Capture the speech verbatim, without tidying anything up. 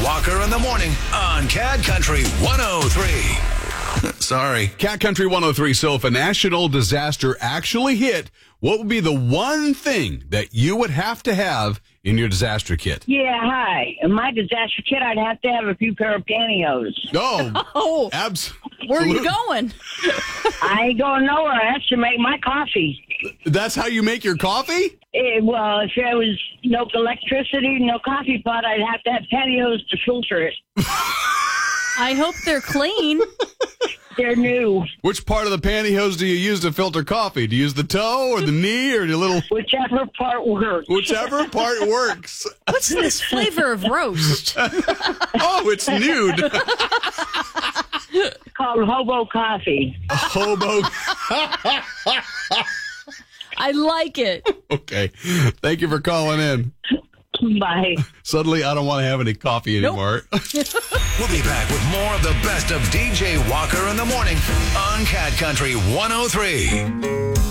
Walker in the morning on Cat Country one oh three. Sorry. Cat Country one oh three. So if a national disaster actually hit, what would be the one thing that you would have to have in your disaster kit? Yeah, hi. In my disaster kit, I'd have to have a few pair of pantyhose. Oh, Oh, absolutely. where are you going? I ain't going nowhere. I have to make my coffee. That's how you make your coffee? Eh, well, if there was no electricity, no coffee pot, I'd have to have pantyhose to filter it. I hope they're clean. They're new. Which part of the pantyhose do you use to filter coffee? Do you use the toe or the knee or the little... Whichever part works. Whichever part works. What's this flavor of roast? Oh, it's nude. It's called hobo coffee. Hobo. I like it. Okay. Thank you for calling in. Bye. Suddenly, I don't want to have any coffee anymore. We'll be back with more of the best of D J Walker in the morning on Cat Country one oh three.